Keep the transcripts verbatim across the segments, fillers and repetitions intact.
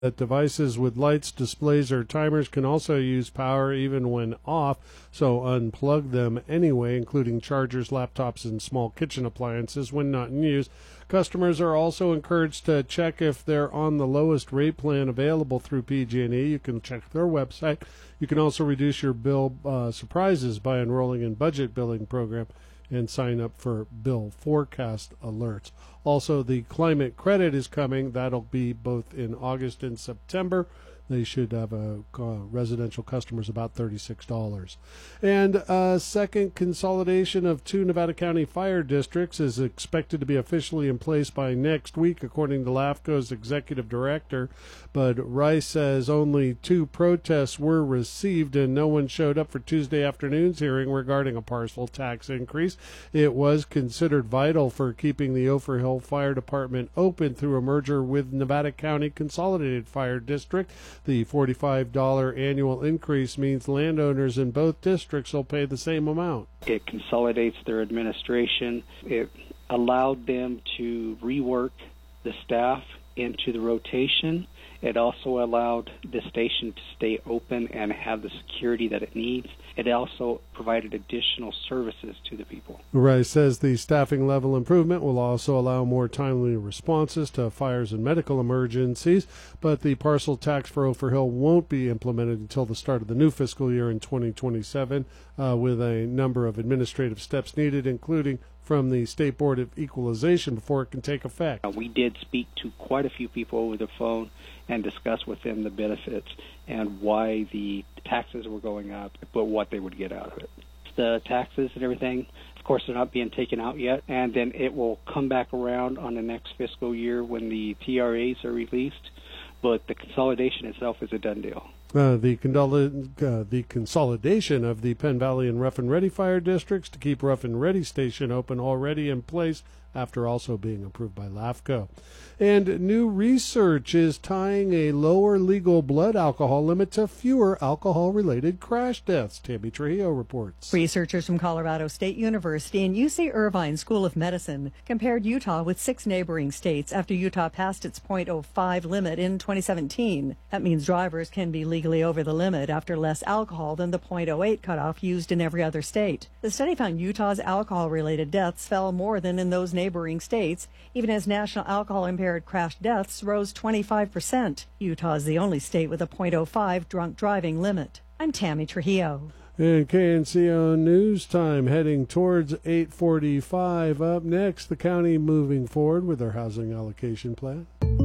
that devices with lights, displays, or timers can also use power even when off, so unplug them anyway, including chargers, laptops, and small kitchen appliances when not in use. Customers are also encouraged to check if they're on the lowest rate plan available through P G and E. You can check their website. You can also reduce your bill uh, surprises by enrolling in budget billing program and sign up for bill forecast alerts. Also, the climate credit is coming. That'll be both in August and September. They should have a uh, residential customers about thirty-six dollars. And a second consolidation of two Nevada County fire districts is expected to be officially in place by next week, according to LAFCO's executive director. But Rice says only two protests were received and no one showed up for Tuesday afternoon's hearing regarding a parcel tax increase. It was considered vital for keeping the Ophir Hill Fire Department open through a merger with Nevada County Consolidated Fire District. The forty-five dollars annual increase means landowners in both districts will pay the same amount. It consolidates their administration. It allowed them to rework the staff into the rotation. It also allowed the station to stay open and have the security that it needs. It also provided additional services to the people. Rice says the staffing level improvement will also allow more timely responses to fires and medical emergencies, but the parcel tax for Ophir Hill won't be implemented until the start of the new fiscal year in twenty twenty-seven, uh, with a number of administrative steps needed, including from the State Board of Equalization before it can take effect. Uh, we did speak to quite a few people over the phone and discuss with them the benefits and why the taxes were going up, but what they would get out of it. The taxes and everything, of course, they're not being taken out yet, and then it will come back around on the next fiscal year when the T R As are released, but the consolidation itself is a done deal. Uh, the, condol- uh, the consolidation of the Penn Valley and Rough and Ready fire districts to keep Rough and Ready Station open already in place after also being approved by LAFCO. And new research is tying a lower legal blood alcohol limit to fewer alcohol-related crash deaths. Tammy Trujillo reports. Researchers from Colorado State University and U C Irvine School of Medicine compared Utah with six neighboring states after Utah passed its point oh five limit in twenty seventeen. That means drivers can be legally over the limit after less alcohol than the point oh eight cutoff used in every other state. The study found Utah's alcohol-related deaths fell more than in those neighboring states, even as national alcohol-impaired crash deaths rose twenty-five percent. Utah is the only state with a point oh five drunk driving limit. I'm Tammy Trujillo. And K N C O News Time heading towards eight forty-five. Up next, the county moving forward with their housing allocation plan.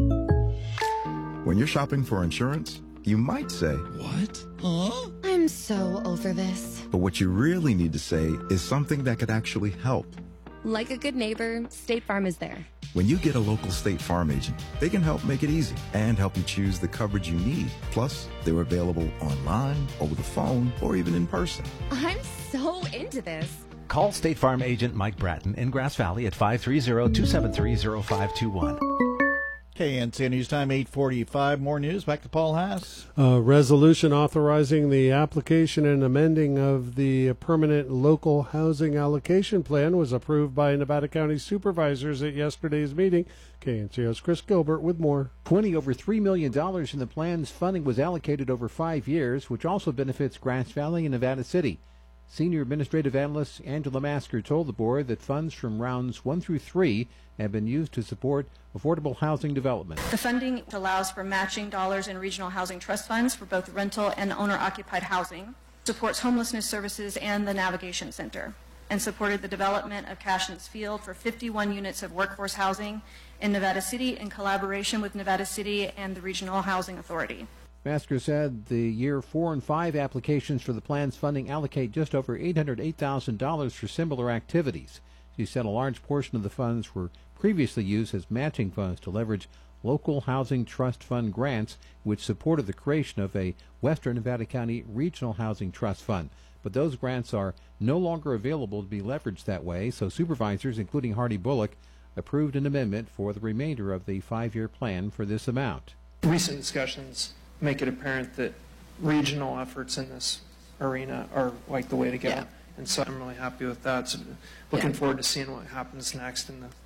When you're shopping for insurance, you might say, "What? Huh? I'm so over this." But what you really need to say is something that could actually help. Like a good neighbor, State Farm is there. When you get a local State Farm agent, they can help make it easy and help you choose the coverage you need. Plus, they're available online, over the phone, or even in person. I'm so into this. Call State Farm agent Mike Bratton in Grass Valley at five three zero, two seven three, zero five two one. K N C O News Time, eight forty-five. More news. Back to Paul Haas. A resolution authorizing the application and amending of the permanent local housing allocation plan was approved by Nevada County supervisors at yesterday's meeting. K N C O's Chris Gilbert with more. twenty over three million dollars in the plan's funding was allocated over five years, which also benefits Grass Valley and Nevada City. Senior Administrative Analyst Angela Masker told the board that funds from rounds one through three have been used to support affordable housing development. The funding allows for matching dollars in regional housing trust funds for both rental and owner-occupied housing, supports homelessness services and the Navigation Center, and supported the development of Cashins Field for fifty-one units of workforce housing in Nevada City in collaboration with Nevada City and the Regional Housing Authority. Masker said the year four and five applications for the plan's funding allocate just over eight hundred eight thousand dollars for similar activities. She said a large portion of the funds were previously used as matching funds to leverage local housing trust fund grants, which supported the creation of a Western Nevada County Regional Housing Trust Fund. But those grants are no longer available to be leveraged that way, so supervisors, including Hardy Bullock, approved an amendment for the remainder of the five-year plan for this amount. Recent discussions make it apparent that regional efforts in this arena are like the way to go. Yeah. And so I'm really happy with that. So looking yeah. forward to seeing what happens next in the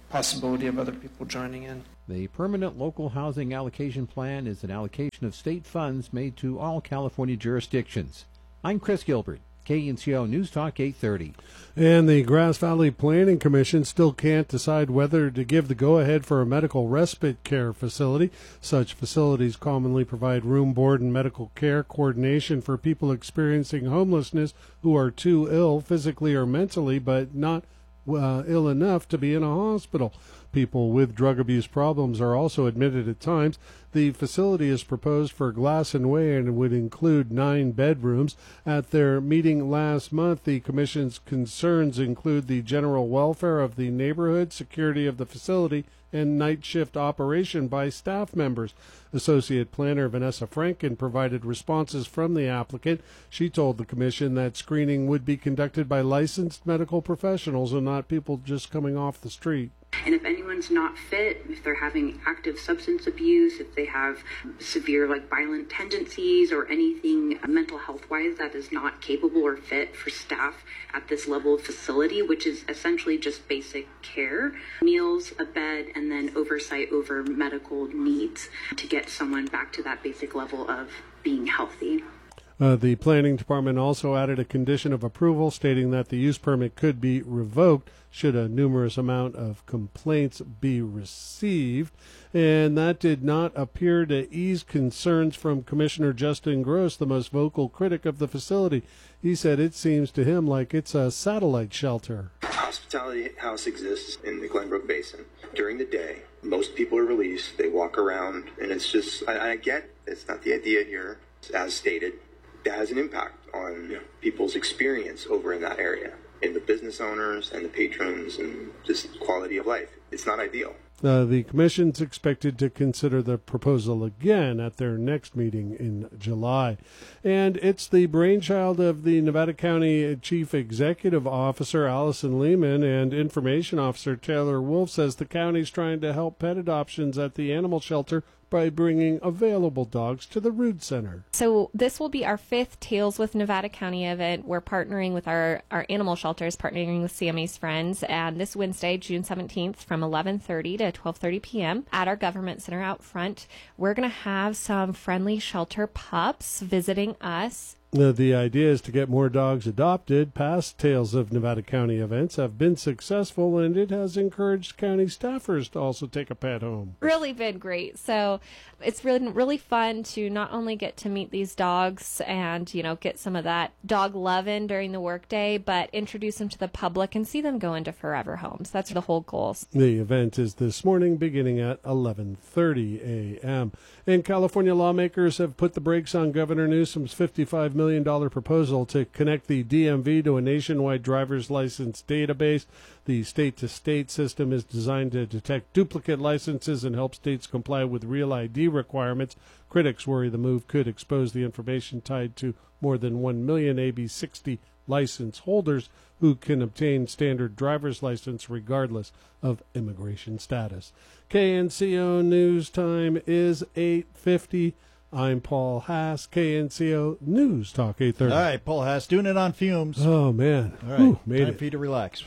possibility of other people joining in. The Permanent Local Housing Allocation Plan is an allocation of state funds made to all California jurisdictions. I'm Chris Gilbert, K N C O News Talk eight thirty. And the Grass Valley Planning Commission still can't decide whether to give the go-ahead for a medical respite care facility. Such facilities commonly provide room, board, and medical care coordination for people experiencing homelessness who are too ill physically or mentally, but not uh, ill enough to be in a hospital. People with drug abuse problems are also admitted at times. The facility is proposed for Glass and Way and would include nine bedrooms. At their meeting last month, the Commission's concerns include the general welfare of the neighborhood, security of the facility, and night shift operation by staff members. Associate Planner Vanessa Franken provided responses from the applicant. She told the Commission that screening would be conducted by licensed medical professionals and not people just coming off the street. And if anyone's not fit, if they're having active substance abuse, if they have severe like violent tendencies or anything mental health wise that is not capable or fit for staff at this level of facility, which is essentially just basic care, meals, a bed, and then oversight over medical needs to get someone back to that basic level of being healthy. Uh, the Planning Department also added a condition of approval stating that the use permit could be revoked should a numerous amount of complaints be received, and that did not appear to ease concerns from Commissioner Justin Gross, the most vocal critic of the facility. He said it seems to him like it's a satellite shelter. Hospitality House exists in the Glenbrook Basin. During the day, most people are released, they walk around, and it's just, I, I get it's not the idea here, as stated. That has an impact on yeah. people's experience over in that area, and the business owners and the patrons and just quality of life. It's not ideal. Uh, the Commission's expected to consider the proposal again at their next meeting in July. And it's the brainchild of the Nevada County Chief Executive Officer Allison Lehman, and Information Officer Taylor Wolf says the county's trying to help pet adoptions at the animal shelter by bringing available dogs to the Rood Center. So this will be our fifth Tales with Nevada County event. We're partnering with our, our animal shelters, partnering with Sammy's Friends, and this Wednesday, June seventeenth, from eleven thirty to twelve thirty p.m. at our government center out front, we're going to have some friendly shelter pups visiting us. The, the idea is to get more dogs adopted. Past Tales of Nevada County events have been successful, and it has encouraged county staffers to also take a pet home. Really been great. So it's really, really fun to not only get to meet these dogs and, you know, get some of that dog loving during the workday, but introduce them to the public and see them go into forever homes. That's the whole goal. The event is this morning beginning at eleven thirty a.m. And California lawmakers have put the brakes on Governor Newsom's fifty-five million dollars proposal to connect the D M V to a nationwide driver's license database. The state-to-state system is designed to detect duplicate licenses and help states comply with real I D requirements. Critics worry the move could expose the information tied to more than one million A B sixty license holders who can obtain standard driver's license regardless of immigration status. K N C O News Time is eight fifty. I'm Paul Haas, K N C O News Talk eight thirty. All right, Paul Haas, doing it on fumes. Oh, man. All right, Whew, made time it. for you to relax.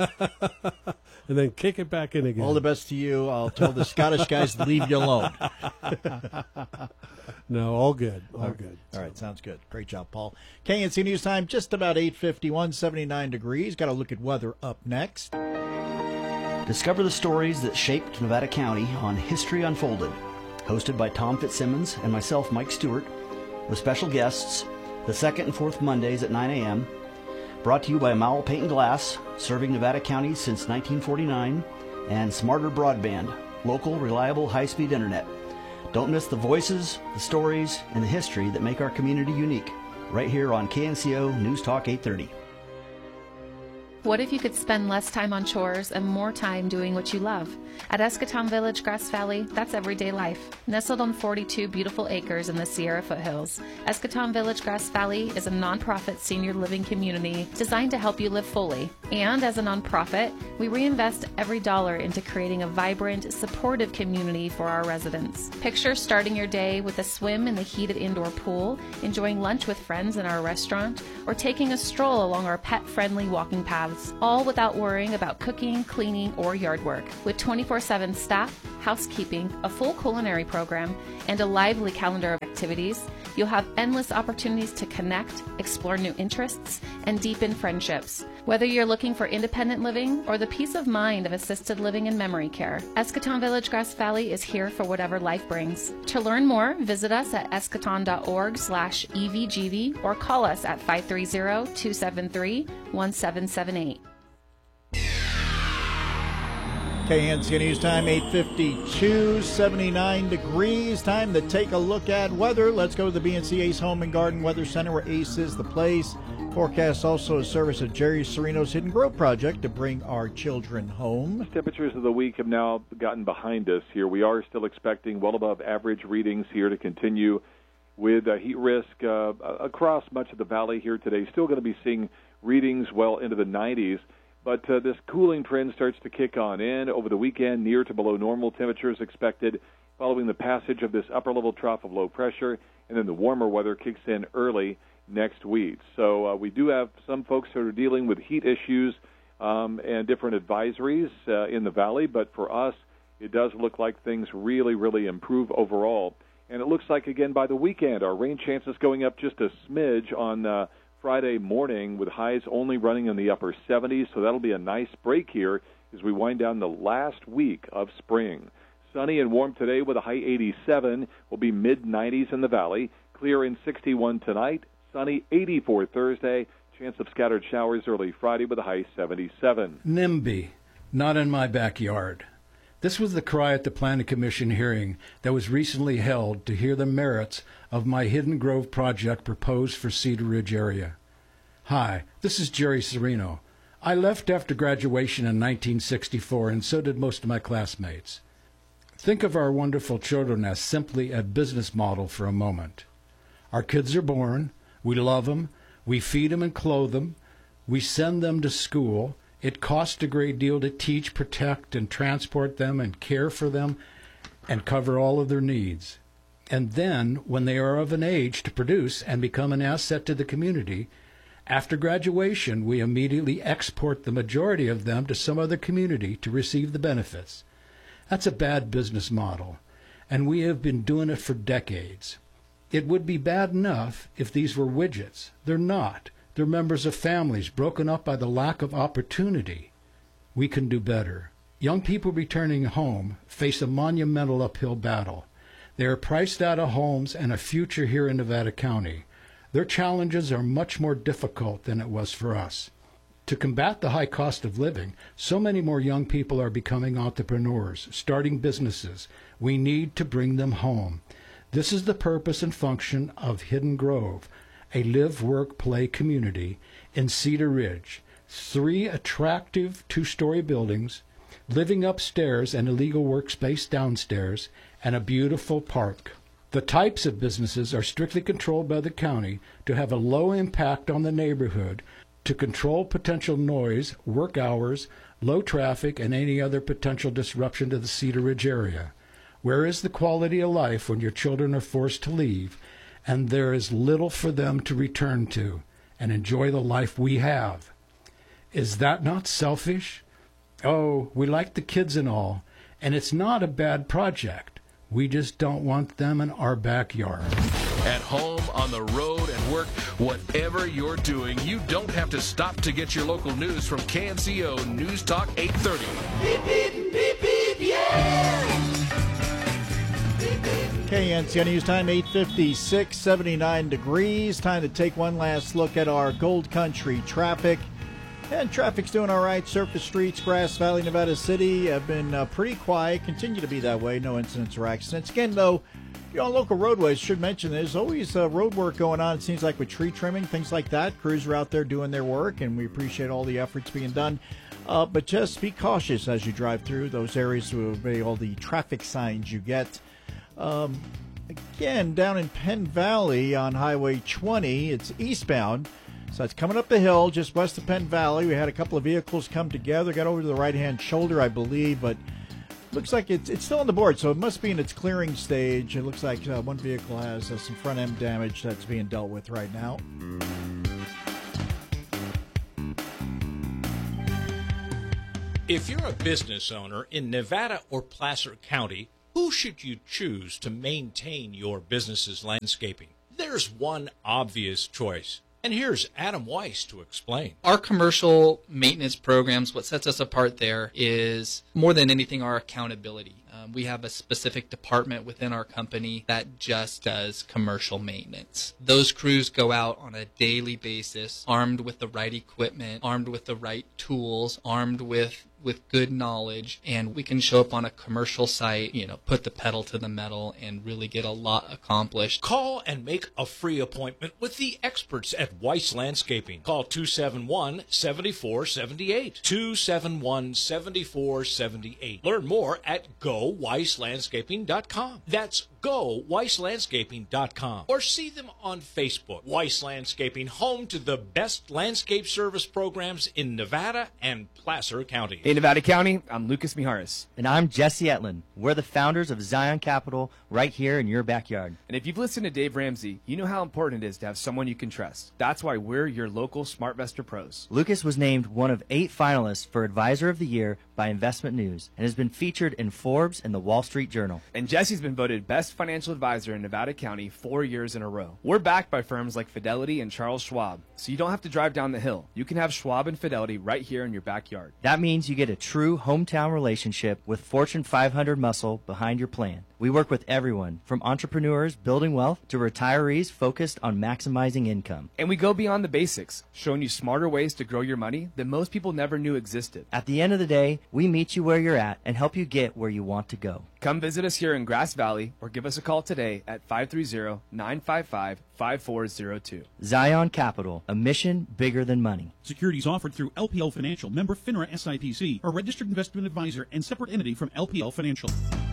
And then kick it back in again. All the best to you. I'll tell the Scottish guys to leave you alone. No, all good. All, all good. All right, sounds good. Great job, Paul. K N C News Time, just about eight fifty-one, seventy-nine degrees. Got to look at weather up next. Discover the stories that shaped Nevada County on History Unfolded. Hosted by Tom Fitzsimmons and myself, Mike Stewart, with special guests, the second and fourth Mondays at nine a.m., brought to you by Mowell Paint and Glass, serving Nevada County since nineteen forty-nine, and Smarter Broadband, local, reliable, high-speed internet. Don't miss the voices, the stories, and the history that make our community unique, right here on K N C O News Talk eight thirty. What if you could spend less time on chores and more time doing what you love? At Escatón Village, Grass Valley, that's everyday life. Nestled on forty-two beautiful acres in the Sierra foothills, Escatón Village, Grass Valley is a nonprofit senior living community designed to help you live fully. And as a nonprofit, we reinvest every dollar into creating a vibrant, supportive community for our residents. Picture starting your day with a swim in the heated indoor pool, enjoying lunch with friends in our restaurant, or taking a stroll along our pet-friendly walking paths, all without worrying about cooking, cleaning, or yard work. With twenty-four seven staff, housekeeping, a full culinary program, and a lively calendar of activities, you'll have endless opportunities to connect, explore new interests, and deepen friendships. Whether you're looking for independent living or the peace of mind of assisted living and memory care, Eschaton Village Grass Valley is here for whatever life brings. To learn more, visit us at eschaton.org slash evgv or call us at five three zero, two seven three, one seven seven eight. K N C News Time, eight fifty-two, seventy-nine degrees. Time to take a look at weather. Let's go to the B N C Ace Home and Garden Weather Center, where Ace is the place. Forecast also a service of Jerry Serino's Hidden Grove Project to bring our children home. Temperatures of the week have now gotten behind us here. We are still expecting well above average readings here to continue with a heat risk uh, across much of the valley here today. Still going to be seeing readings well into the nineties. But uh, this cooling trend starts to kick on in over the weekend, near to below normal temperatures expected following the passage of this upper-level trough of low pressure, and then the warmer weather kicks in early next week. So uh, we do have some folks who are dealing with heat issues um, and different advisories uh, in the valley, but for us, it does look like things really, really improve overall. And it looks like, again, by the weekend, our rain chances going up just a smidge on uh, Friday morning, with highs only running in the upper seventies, so that'll be a nice break here as we wind down the last week of spring. Sunny and warm today with a high eighty-seven, will be mid nineties in the valley. Clear and sixty-one tonight, sunny eighty-four Thursday, chance of scattered showers early Friday with a high seventy-seven. NIMBY, not in my backyard. This was the cry at the Planning Commission hearing that was recently held to hear the merits of my Hidden Grove project proposed for Cedar Ridge area. Hi, this is Jerry Serino. I left after graduation in nineteen sixty-four, and so did most of my classmates. Think of our wonderful children as simply a business model for a moment. Our kids are born, we love them, we feed them and clothe them, we send them to school. It costs a great deal to teach, protect, and transport them and care for them and cover all of their needs. And then, when they are of an age to produce and become an asset to the community, after graduation, we immediately export the majority of them to some other community to receive the benefits. That's a bad business model, and we have been doing it for decades. It would be bad enough if these were widgets. They're not. They're members of families broken up by the lack of opportunity. We can do better. Young people returning home face a monumental uphill battle. They are priced out of homes and a future here in Nevada County. Their challenges are much more difficult than it was for us. To combat the high cost of living, so many more young people are becoming entrepreneurs, starting businesses. We need to bring them home. This is the purpose and function of Hidden Grove, a live, work, play community in Cedar Ridge. Three attractive two-story buildings, living upstairs and a legal workspace downstairs, and a beautiful park. The types of businesses are strictly controlled by the county to have a low impact on the neighborhood, to control potential noise, work hours, low traffic, and any other potential disruption to the Cedar Ridge area. Where is the quality of life when your children are forced to leave and there is little for them to return to and enjoy the life we have? Is that not selfish? Oh, we like the kids and all, and it's not a bad project. We just don't want them in our backyard. At home, on the road, at work, whatever you're doing, you don't have to stop to get your local news from K N C O News Talk eight thirty. Beep, beep, beep, beep, yeah! K N C O News Time, eight fifty-six, seventy-nine degrees. Time to take one last look at our Gold Country traffic. And traffic's doing all right. Surface streets, Grass Valley, Nevada City have been uh, pretty quiet. Continue to be that way. No incidents or accidents. Again, though, you know, on local roadways, should mention there's always uh, road work going on. It seems like with tree trimming, things like that. Crews are out there doing their work, and we appreciate all the efforts being done. Uh, but just be cautious as you drive through those areas to obey all the traffic signs you get. Um, again, down in Penn Valley on Highway twenty, it's eastbound. So it's coming up the hill just west of Penn Valley. We had a couple of vehicles come together, got over to the right-hand shoulder, I believe, but looks like it's it's still on the board, so it must be in its clearing stage. It looks like uh, one vehicle has uh, some front-end damage that's being dealt with right now. If you're a business owner in Nevada or Placer County, who should you choose to maintain your business's landscaping? There's one obvious choice, and here's Adam Weiss to explain. Our commercial maintenance programs, what sets us apart there is more than anything our accountability. Um, we have a specific department within our company that just does commercial maintenance. Those crews go out on a daily basis, armed with the right equipment, armed with the right tools, armed with with good knowledge, and we can show up on a commercial site, you know, put the pedal to the metal and really get a lot accomplished. Call and make a free appointment with the experts at Weiss Landscaping. Call two seven one, seven four seven eight, two seven one, seven four seven eight. Learn more at go weiss landscaping dot com. That's go weiss landscaping dot com. Or see them on Facebook. Weiss Landscaping, home to the best landscape service programs in Nevada and Placer County. Hey, Nevada County, I'm Lucas Mijares. And I'm Jesse Etlin. We're the founders of Zion Capital right here in your backyard. And if you've listened to Dave Ramsey, you know how important it is to have someone you can trust. That's why we're your local SmartVestor pros. Lucas was named one of eight finalists for Advisor of the Year by Investment News and has been featured in Forbes and the Wall Street Journal. And Jesse's been voted Best Financial Advisor in Nevada County four years in a row. We're backed by firms like Fidelity and Charles Schwab, so you don't have to drive down the hill. You can have Schwab and Fidelity right here in your backyard. That means you get a true hometown relationship with Fortune five hundred muscle behind your plan. We work with everyone, from entrepreneurs building wealth to retirees focused on maximizing income. And we go beyond the basics, showing you smarter ways to grow your money that most people never knew existed. At the end of the day, we meet you where you're at and help you get where you want to go. Come visit us here in Grass Valley or give us a call today at five three zero, nine five five, five four zero two. Zion Capital, a mission bigger than money. Securities offered through L P L Financial, member FINRA S I P C, a registered investment advisor and separate entity from L P L Financial.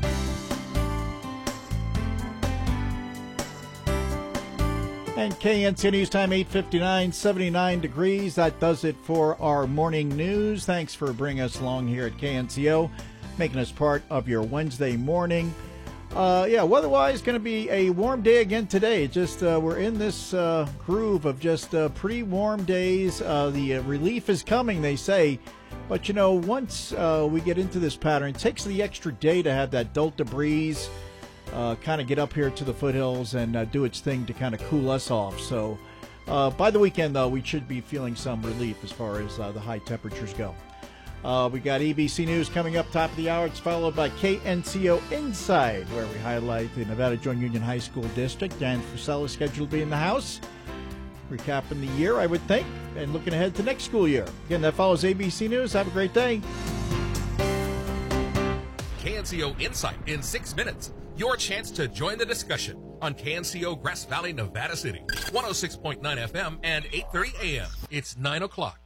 And K N C O News Time, eight fifty-nine, seventy-nine degrees. That does it for our morning news. Thanks for bringing us along here at K N C O, making us part of your Wednesday morning. Uh, yeah, weather-wise, going to be a warm day again today. Just uh, we're in this uh, groove of just uh, pretty warm days. Uh, the uh, relief is coming, they say. But, you know, once uh, we get into this pattern, it takes the extra day to have that Delta breeze Uh, kind of get up here to the foothills and uh, do its thing to kind of cool us off. So uh, by the weekend, though, we should be feeling some relief as far as uh, the high temperatures go. Uh, we got A B C News coming up top of the hour. It's followed by K N C O Inside, where we highlight the Nevada Joint Union High School District. Dan Frisella is scheduled to be in the house, recapping the year, I would think, and looking ahead to next school year. Again, that follows A B C News. Have a great day. K N C O Insight in six minutes. Your chance to join the discussion on K N C O Grass Valley, Nevada City. one oh six point nine F M and eight thirty A M. It's nine o'clock.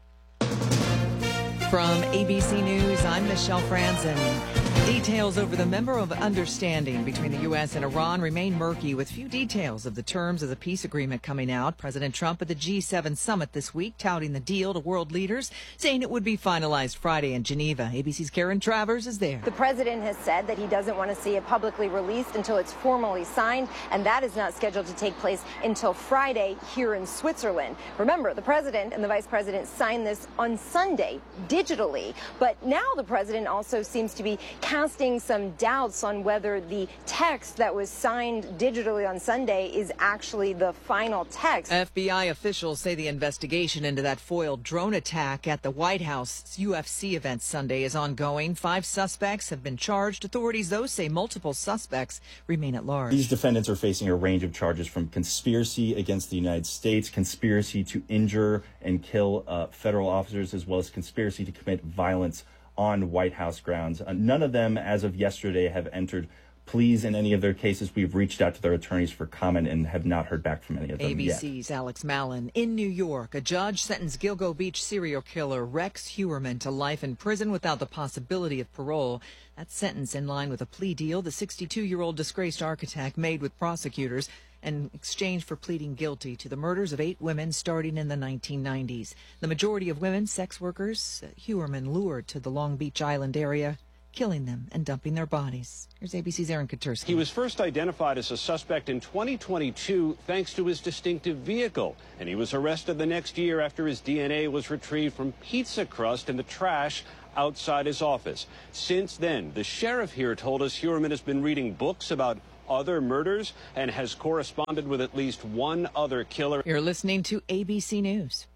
From A B C News, I'm Michelle Franzen. Details over the Member of Understanding between the U S and Iran remain murky, with few details of the terms of the peace agreement coming out. President Trump at the G seven summit this week touting the deal to world leaders, saying it would be finalized Friday in Geneva. A B C's Karen Travers is there. The president has said that he doesn't want to see it publicly released until it's formally signed, and that is not scheduled to take place until Friday here in Switzerland. Remember, the president and the vice president signed this on Sunday digitally, but now the president also seems to be casting some doubts on whether the text that was signed digitally on Sunday is actually the final text. F B I officials say the investigation into that foiled drone attack at the White House U F C event Sunday is ongoing. Five suspects have been charged. Authorities, though, say multiple suspects remain at large. These defendants are facing a range of charges, from conspiracy against the United States, conspiracy to injure and kill uh, federal officers, as well as conspiracy to commit violence on White House grounds. Uh, none of them, as of yesterday, have entered Please, in any of their cases, we've reached out to their attorneys for comment and have not heard back from any of them A B C's yet. Alex Mallon. In New York, a judge sentenced Gilgo Beach serial killer Rex Heuermann to life in prison without the possibility of parole. That sentence in line with a plea deal the sixty-two-year-old disgraced architect made with prosecutors in exchange for pleading guilty to the murders of eight women starting in the nineteen nineties. The majority of women sex workers Heuermann lured to the Long Beach Island area, killing them and dumping their bodies. Here's A B C's Aaron Katursky. He was first identified as a suspect in twenty twenty-two thanks to his distinctive vehicle, and he was arrested the next year after his D N A was retrieved from pizza crust in the trash outside his office. Since then, the sheriff here told us Heuermann has been reading books about other murders and has corresponded with at least one other killer. You're listening to A B C News.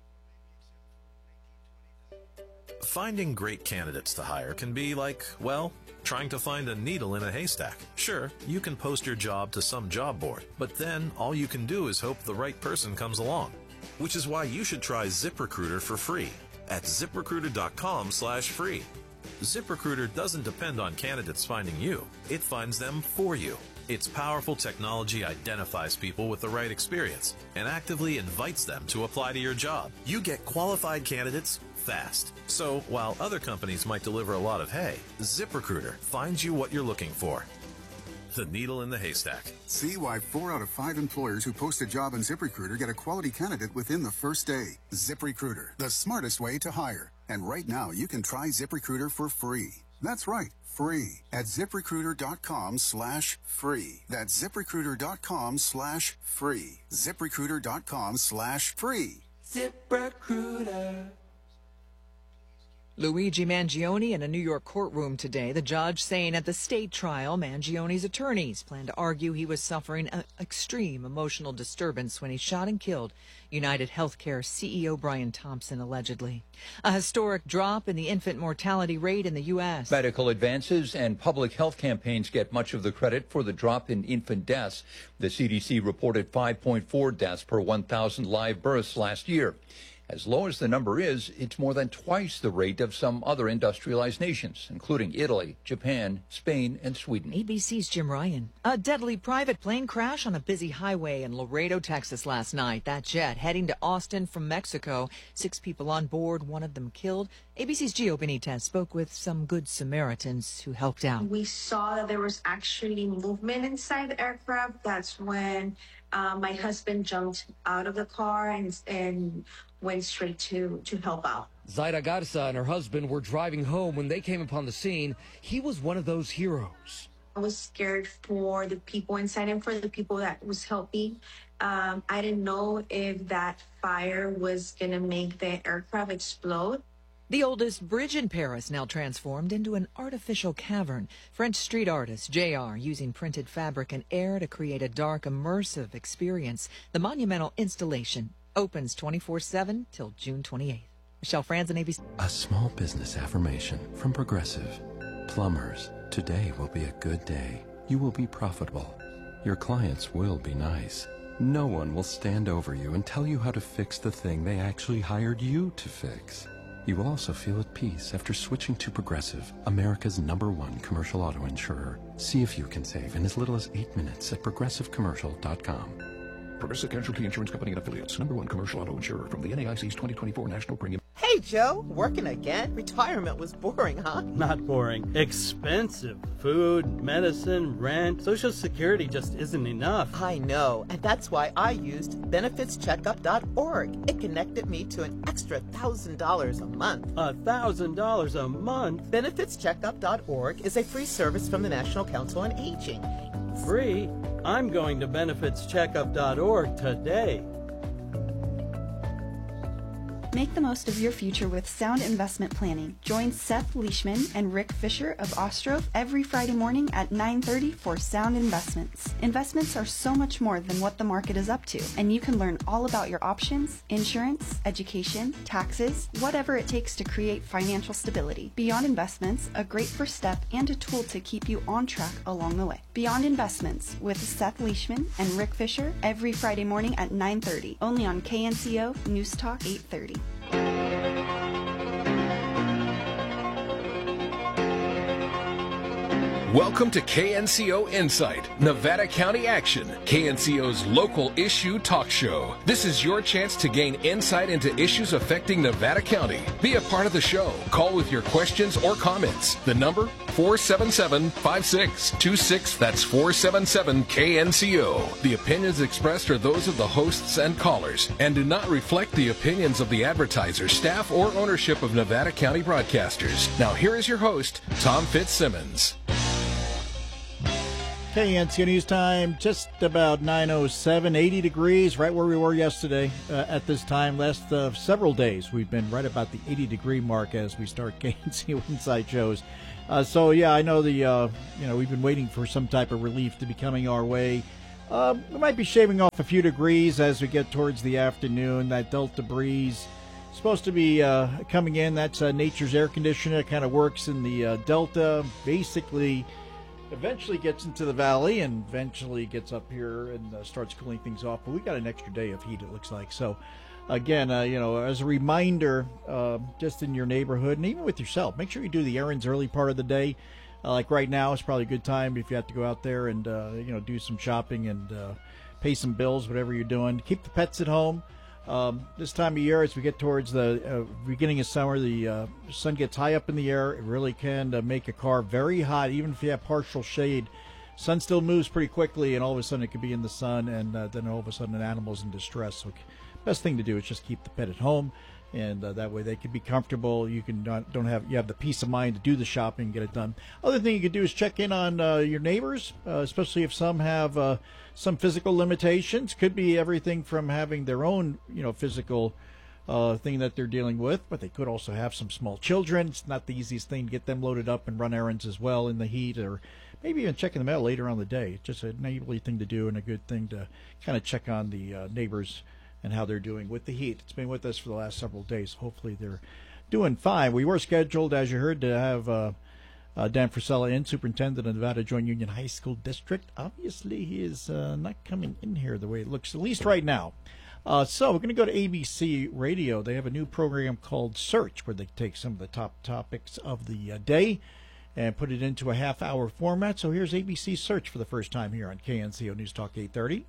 Finding great candidates to hire can be like, well, trying to find a needle in a haystack. Sure, you can post your job to some job board, but then all you can do is hope the right person comes along. Which is why you should try ZipRecruiter for free at ZipRecruiter.com slash free. ZipRecruiter doesn't depend on candidates finding you. It finds them for you. Its powerful technology identifies people with the right experience and actively invites them to apply to your job. You get qualified candidates fast. So while other companies might deliver a lot of hay, ZipRecruiter finds you what you're looking for. The needle in the haystack. See why four out of five employers who post a job on ZipRecruiter get a quality candidate within the first day. ZipRecruiter, the smartest way to hire. And right now, you can try ZipRecruiter for free. That's right, free at ZipRecruiter.com slash free. That's ZipRecruiter.com slash free. ZipRecruiter.com slash free. ZipRecruiter. Luigi Mangione in a New York courtroom today. The judge saying at the state trial, Mangione's attorneys plan to argue he was suffering an extreme emotional disturbance when he shot and killed United Healthcare C E O Brian Thompson, allegedly. A historic drop in the infant mortality rate in the U S. Medical advances and public health campaigns get much of the credit for the drop in infant deaths. The C D C reported five point four deaths per one thousand live births last year. As low as the number is, it's more than twice the rate of some other industrialized nations, including Italy, Japan, Spain, and Sweden. A B C's Jim Ryan. A deadly private plane crash on a busy highway in Laredo, Texas last night. That jet heading to Austin from Mexico. Six people on board, one of them killed. A B C's Gio Benitez spoke with some good Samaritans who helped out. We saw that there was actually movement inside the aircraft. That's when uh, my husband jumped out of the car and and went straight to, to help out. Zaira Garza and her husband were driving home when they came upon the scene. He was one of those heroes. I was scared for the people inside and for the people that was helping. Um, I didn't know if that fire was going to make the aircraft explode. The oldest bridge in Paris now transformed into an artificial cavern. French street artist J R using printed fabric and air to create a dark, immersive experience. The monumental installation opens twenty-four seven till June twenty-eighth. Michelle Franzen, A B C. A small business affirmation from Progressive. Plumbers, today will be a good day. You will be profitable. Your clients will be nice. No one will stand over you and tell you how to fix the thing they actually hired you to fix. You will also feel at peace after switching to Progressive, America's number one commercial auto insurer. See if you can save in as little as eight minutes at progressive commercial dot com. Progressive Casualty Insurance Company and Affiliates. Number one commercial auto insurer from the N A I C's twenty twenty-four National Premium. Hey, Joe. Working again? Retirement was boring, huh? Not boring. Expensive. Food, medicine, rent. Social Security just isn't enough. I know. And that's why I used benefits checkup dot org. It connected me to an extra one thousand dollars a month. A one thousand dollars a month? benefits checkup dot org is a free service from the National Council on Aging. Free? I'm going to benefits checkup dot org today. Make the most of your future with sound investment planning. Join Seth Leishman and Rick Fisher of Ostro every Friday morning at nine thirty for Sound Investments. Investments are so much more than what the market is up to, and you can learn all about your options, insurance, education, taxes, whatever it takes to create financial stability. Beyond Investments, a great first step and a tool to keep you on track along the way. Beyond Investments with Seth Leishman and Rick Fisher every Friday morning at nine thirty, only on K N C O News Talk eight thirty. Welcome to K N C O Insight, Nevada County Action, K N C O's local issue talk show. This is your chance to gain insight into issues affecting Nevada County. Be a part of the show. Call with your questions or comments. The number, four seven seven, five six two six. That's four seven seven K N C O. The opinions expressed are those of the hosts and callers and do not reflect the opinions of the advertisers, staff, or ownership of Nevada County Broadcasters. Now here is your host, Tom Fitzsimmons. K N C O News Time, just about nine oh seven, eighty degrees, right where we were yesterday uh, at this time. Last uh, several days, we've been right about the eighty degree mark as we start K N C O Inside shows. Uh, so, yeah, I know the, uh, you know, we've been waiting for some type of relief to be coming our way. Uh, we might be shaving off a few degrees as we get towards the afternoon. That Delta breeze supposed to be uh, coming in. That's uh, nature's air conditioner. It kind of works in the uh, Delta, basically eventually gets into the valley and eventually gets up here and uh, starts cooling things off. But we got an extra day of heat, it looks like. So, again, uh, you know, as a reminder, uh, just in your neighborhood and even with yourself, make sure you do the errands early part of the day. Uh, like right now, it's probably a good time if you have to go out there and, uh, you know, do some shopping and uh, pay some bills, whatever you're doing. Keep the pets at home. Um, this time of year, as we get towards the uh, beginning of summer, the uh, sun gets high up in the air. It really can uh, make a car very hot, even if you have partial shade. Sun still moves pretty quickly, and all of a sudden it could be in the sun, and uh, then all of a sudden an animal's in distress. So best thing to do is just keep the pet at home, and uh, that way they can be comfortable. You can not, don't have you have the peace of mind to do the shopping and get it done. Other thing you could do is check in on uh, your neighbors, uh, especially if some have uh, some physical limitations. Could be everything from having their own, you know, physical uh, thing that they're dealing with, but they could also have some small children. It's not the easiest thing to get them loaded up and run errands as well in the heat, or maybe even checking them out later on in the day. It's just a neighborly thing to do and a good thing to kind of check on the uh, neighbors and how they're doing with the heat. It's been with us for the last several days. Hopefully they're doing fine. We were scheduled, as you heard, to have uh, uh, Dan Frisella in, Superintendent of Nevada Joint Union High School District. Obviously, he is uh, not coming in here the way it looks, at least right now. Uh, so we're going to go to A B C Radio. They have a new program called Search, where they take some of the top topics of the uh, day and put it into a half-hour format. So here's A B C Search for the first time here on K N C O News Talk eight thirty.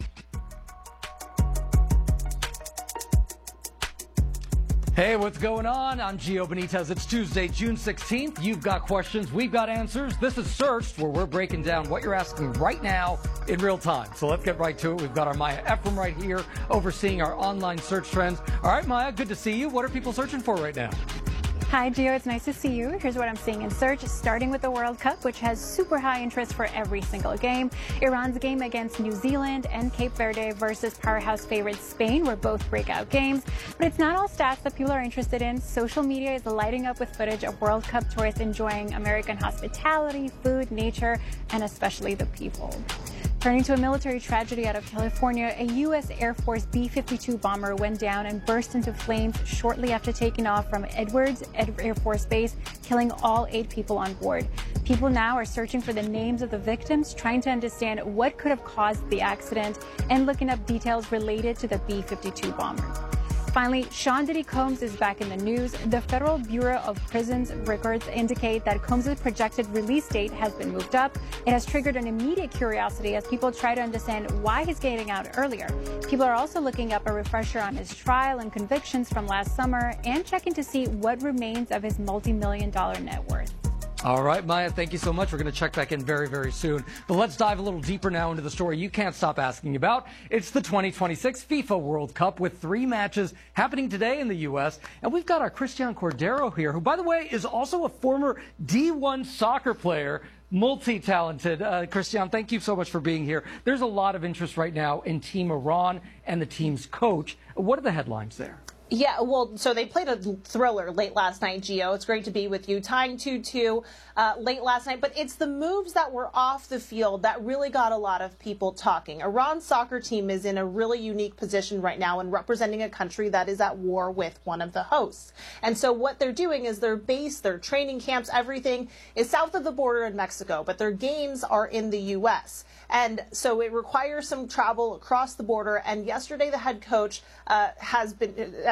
Hey, what's going on? I'm Gio Benitez. It's Tuesday, June sixteenth. You've got questions. We've got answers. This is Searched, where we're breaking down what you're asking right now in real time. So let's get right to it. We've got our Maya Ephraim right here overseeing our online search trends. All right, Maya, good to see you. What are people searching for right now? Hi, Gio. It's nice to see you. Here's what I'm seeing in search, starting with the World Cup, which has super high interest for every single game. Iran's game against New Zealand and Cape Verde versus powerhouse favorite Spain were both breakout games. But it's not all stats that people are interested in. Social media is lighting up with footage of World Cup tourists enjoying American hospitality, food, nature, and especially the people. Turning to a military tragedy out of California, a U S Air Force B fifty-two bomber went down and burst into flames shortly after taking off from Edwards Air Force Base, killing all eight people on board. People now are searching for the names of the victims, trying to understand what could have caused the accident, and looking up details related to the B fifty-two bomber. Finally, Sean Diddy Combs is back in the news. The Federal Bureau of Prisons records indicate that Combs' projected release date has been moved up. It has triggered an immediate curiosity as people try to understand why he's getting out earlier. People are also looking up a refresher on his trial and convictions from last summer and checking to see what remains of his multi-million dollar net worth. All right, Maya, thank you so much. We're going to check back in very, very soon. But let's dive a little deeper now into the story you can't stop asking about. It's the twenty twenty-six FIFA World Cup with three matches happening today in the U S. And we've got our Christian Cordero here, who, by the way, is also a former D one soccer player. Multi-talented. Uh, Christian, thank you so much for being here. There's a lot of interest right now in Team Iran and the team's coach. What are the headlines there? Yeah, well, so they played a thriller late last night, Gio. It's great to be with you. Tying two two uh, late last night. But it's the moves that were off the field that really got a lot of people talking. Iran's soccer team is in a really unique position right now in representing a country that is at war with one of the hosts. And so what they're doing is their base, their training camps, everything is south of the border in Mexico, but their games are in the U S. And so it requires some travel across the border. And yesterday, the head coach uh, has been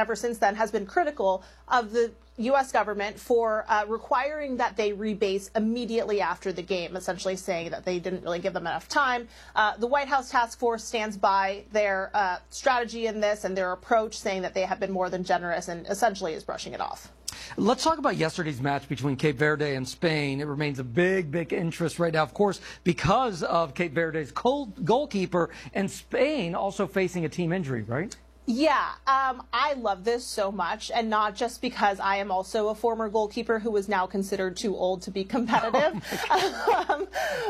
ever since then has been critical of the U S government for uh, requiring that they rebase immediately after the game, essentially saying that they didn't really give them enough time. Uh, the White House task force stands by their uh, strategy in this and their approach, saying that they have been more than generous and essentially is brushing it off. Let's talk about yesterday's match between Cape Verde and Spain. It remains a big, big interest right now, of course, because of Cape Verde's goalkeeper and Spain also facing a team injury, right? Yeah, um, I love this so much, and not just because I am also a former goalkeeper who is now considered too old to be competitive. Oh um,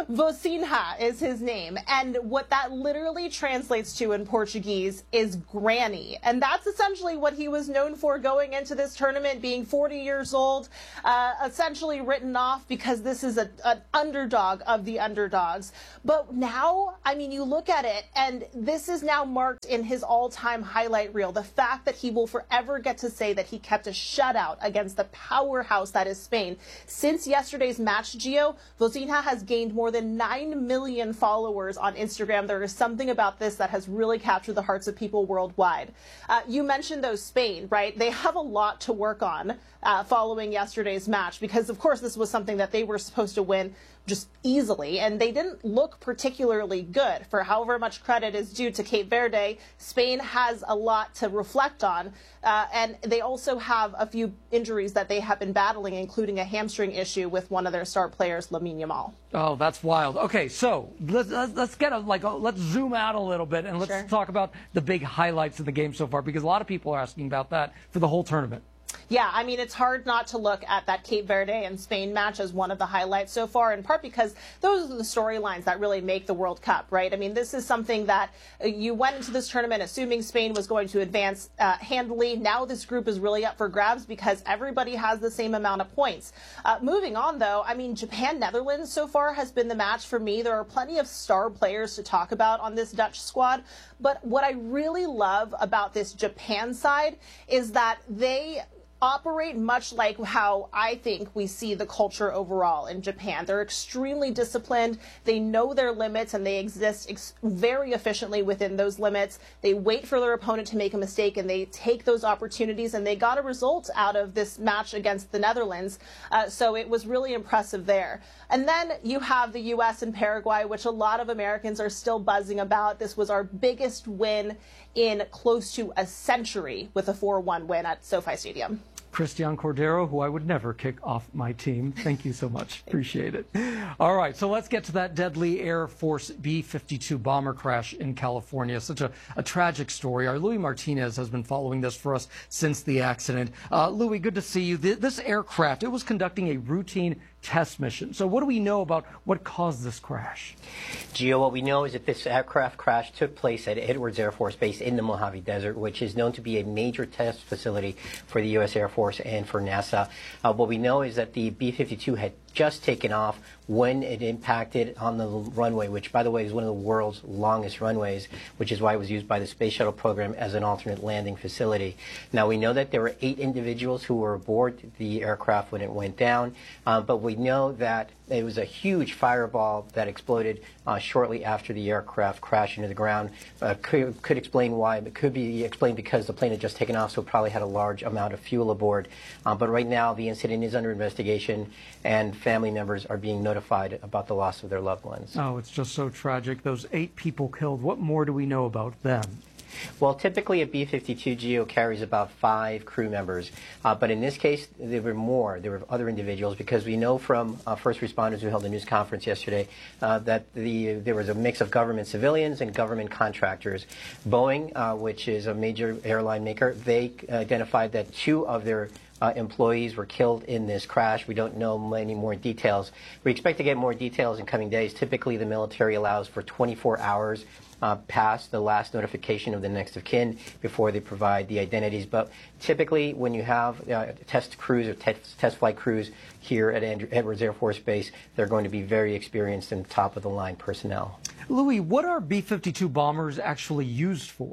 Vozinha is his name, and what that literally translates to in Portuguese is granny, and that's essentially what he was known for going into this tournament, being forty years old, uh, essentially written off because this is a, an underdog of the underdogs. But now, I mean, you look at it, and this is now marked in his all-time highlight highlight reel, the fact that he will forever get to say that he kept a shutout against the powerhouse that is Spain. Since yesterday's match, Gio, Vozinha has gained more than nine million followers on Instagram. There is something about this that has really captured the hearts of people worldwide. Uh, you mentioned, though, Spain, right? They have a lot to work on uh, following yesterday's match because, of course, this was something that they were supposed to win just easily, and they didn't look particularly good. For however much credit is due to Cape Verde, Spain has a lot to reflect on, uh, and they also have a few injuries that they have been battling, including a hamstring issue with one of their star players, Lamine Yamal. Oh, that's wild. Okay, so let's let's get a like a, let's zoom out a little bit and let's Sure. talk about the big highlights of the game so far, because a lot of people are asking about that for the whole tournament. Yeah, I mean, it's hard not to look at that Cape Verde and Spain match as one of the highlights so far, in part because those are the storylines that really make the World Cup, right? I mean, this is something that you went into this tournament assuming Spain was going to advance uh, handily. Now this group is really up for grabs because everybody has the same amount of points. Uh, moving on, though, I mean, Japan-Netherlands so far has been the match for me. There are plenty of star players to talk about on this Dutch squad, but what I really love about this Japan side is that they operate much like how I think we see the culture overall in Japan. They're extremely disciplined. They know their limits and they exist ex very efficiently within those limits. They wait for their opponent to make a mistake and they take those opportunities, and they got a result out of this match against the Netherlands. Uh, so it was really impressive there. And then you have the U S and Paraguay, which a lot of Americans are still buzzing about. This was our biggest win in close to a century with a four one win at SoFi Stadium. Christian Cordero, who I would never kick off my team. Thank you so much. Appreciate it. All right, so let's get to that deadly Air Force B fifty-two bomber crash in California. Such a, a tragic story. Our Louis Martinez has been following this for us since the accident. Uh, Louis, good to see you. This aircraft, it was conducting a routine test mission. So what do we know about what caused this crash? Gio, what we know is that this aircraft crash took place at Edwards Air Force Base in the Mojave Desert, which is known to be a major test facility for the U S Air Force and for NASA. Uh, what we know is that the B fifty-two had just taken off when it impacted on the runway, which, by the way, is one of the world's longest runways, which is why it was used by the Space Shuttle program as an alternate landing facility. Now, we know that there were eight individuals who were aboard the aircraft when it went down, uh, but we know that it was a huge fireball that exploded uh, shortly after the aircraft crashed into the ground. Uh, could, could explain why. It could be explained because the plane had just taken off, so it probably had a large amount of fuel aboard. Uh, but right now, the incident is under investigation, and family members are being notified about the loss of their loved ones. Oh, it's just so tragic. Those eight people killed. What more do we know about them? Well, typically a B fifty-two Geo carries about five crew members, uh, but in this case there were more. There were other individuals, because we know from uh, first responders who held a news conference yesterday uh, that the there was a mix of government civilians and government contractors. Boeing, uh, which is a major airline maker, they identified that two of their Uh, employees were killed in this crash. We don't know many more details. We expect to get more details in coming days. Typically, the military allows for twenty-four hours uh, past the last notification of the next of kin before they provide the identities. But typically, when you have uh, test crews or test, test flight crews here at Andrew, Edwards Air Force Base, they're going to be very experienced and top-of-the-line personnel. Louis, what are B fifty-two bombers actually used for?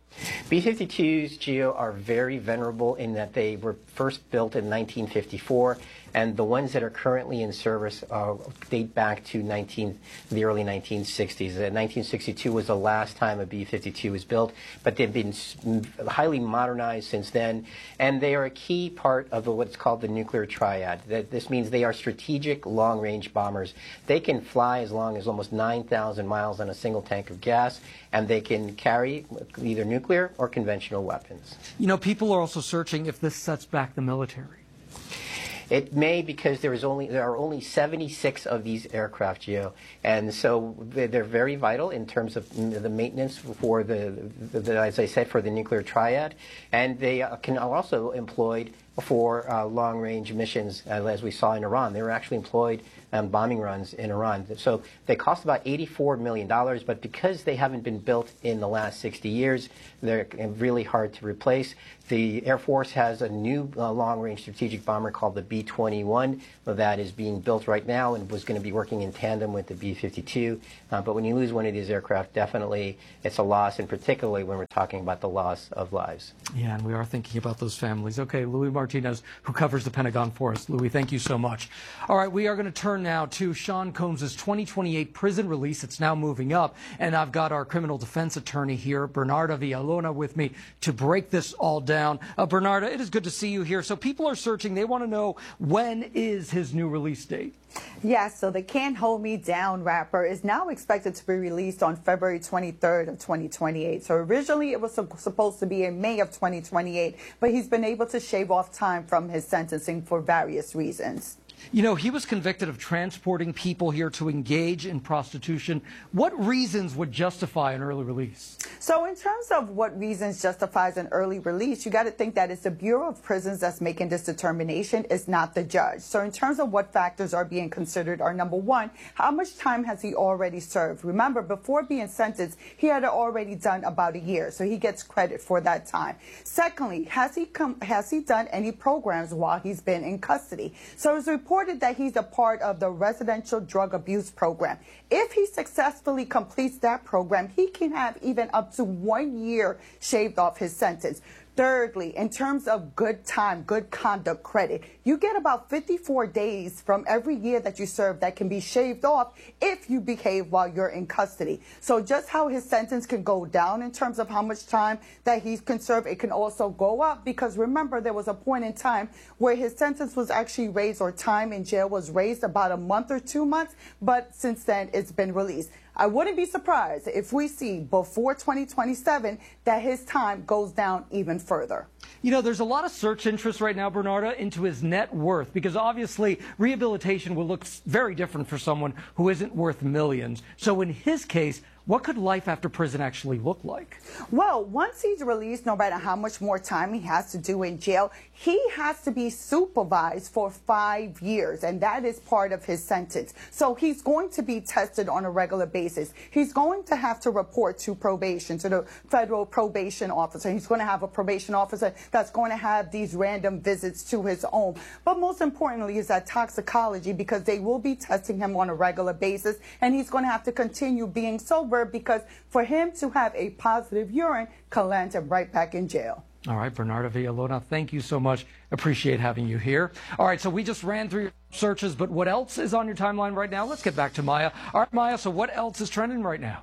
B fifty-twos, Geo, are very venerable in that they were first built in nineteen fifty-four, and the ones that are currently in service uh, date back to nineteen, the early nineteen sixties. Uh, nineteen sixty-two was the last time a B fifty-two was built, but they've been highly modernized since then, and they are a key part of the, what's called the nuclear triad. That this means they are strategic long-range bombers. They can fly as long as almost nine thousand miles on a single tank of gas, and they can carry either nuclear or conventional weapons. You know, people are also searching if this sets back the military. It may, because there is only there are only seventy-six of these aircraft, Gio, and so they're very vital in terms of the maintenance for the, the, the as I said, for the nuclear triad, and they can also employed for uh, long-range missions, uh, as we saw in Iran. They were actually employed on bombing runs in Iran. So they cost about eighty-four million dollars, but because they haven't been built in the last sixty years, they're really hard to replace. The Air Force has a new uh, long-range strategic bomber called the B twenty-one that is being built right now and was going to be working in tandem with the B fifty-two. Uh, but when you lose one of these aircraft, definitely it's a loss, and particularly when we're talking about the loss of lives. Yeah, and we are thinking about those families. Okay, Louis Martinez, who covers the Pentagon for us. Louis, thank you so much. All right, we are going to turn now to Sean Combs' twenty twenty-eight prison release. It's now moving up, and I've got our criminal defense attorney here, Bernarda Villalona, with me to break this all down. Uh, Bernarda, it is good to see you here. So people are searching. They want to know, when is his new release date? Yes, so the Can't Hold Me Down rapper is now expected to be released on February twenty-third of twenty twenty-eight. So originally it was supposed to be in May of twenty twenty-eight, but he's been able to shave off time from his sentencing for various reasons. You know, he was convicted of transporting people here to engage in prostitution. What reasons would justify an early release? So in terms of what reasons justifies an early release, you got to think that it's the Bureau of Prisons that's making this determination. It's not the judge. So in terms of what factors are being considered are, number one, how much time has he already served? Remember, before being sentenced, he had already done about a year, so he gets credit for that time. Secondly, has he come, has he done any programs while he's been in custody? So it's reported that he's a part of the residential drug abuse program. If he successfully completes that program, he can have even up to one year shaved off his sentence. Thirdly, in terms of good time, good conduct credit, you get about fifty-four days from every year that you serve that can be shaved off if you behave while you're in custody. So just how his sentence can go down in terms of how much time that he can serve, it can also go up, because remember, there was a point in time where his sentence was actually raised, or time in jail was raised, about a month or two months, but since then it's been released. I wouldn't be surprised if we see before twenty twenty-seven that his time goes down even further. You know, there's a lot of search interest right now, Bernarda, into his net worth, because obviously rehabilitation will look very different for someone who isn't worth millions. So in his case, what could life after prison actually look like? Well, once he's released, no matter how much more time he has to do in jail, he has to be supervised for five years, and that is part of his sentence. So he's going to be tested on a regular basis. He's going to have to report to probation, to the federal probation officer. He's going to have a probation officer that's going to have these random visits to his home. But most importantly is that toxicology, because they will be testing him on a regular basis, and he's going to have to continue being sober, because for him to have a positive urine can land him right back in jail. All right, Bernarda Villalona, thank you so much. Appreciate having you here. All right, so we just ran through your searches, but what else is on your timeline right now? Let's get back to Maya. All right, Maya, so what else is trending right now?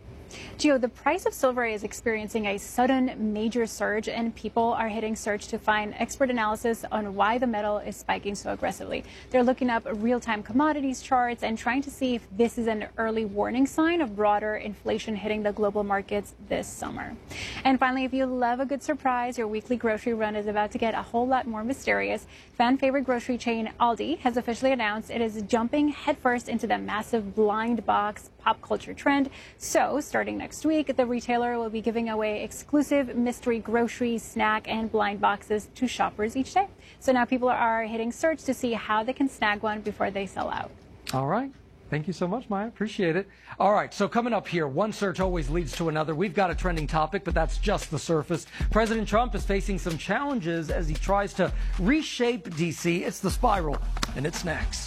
Gio, the price of silver is experiencing a sudden major surge, and people are hitting search to find expert analysis on why the metal is spiking so aggressively. They're looking up real-time commodities charts and trying to see if this is an early warning sign of broader inflation hitting the global markets this summer. And finally, if you love a good surprise, your weekly grocery run is about to get a whole lot more mysterious. Fan favorite grocery chain Aldi has officially announced it is jumping headfirst into the massive blind box pop culture trend. So starting next week, the retailer will be giving away exclusive mystery grocery, snack, and blind boxes to shoppers each day. So now people are hitting search to see how they can snag one before they sell out. All right. Thank you so much, Maya. Appreciate it. All right, so coming up here, one search always leads to another. We've got a trending topic, but that's just the surface. President Trump is facing some challenges as he tries to reshape D C. It's The Spiral, and it's next.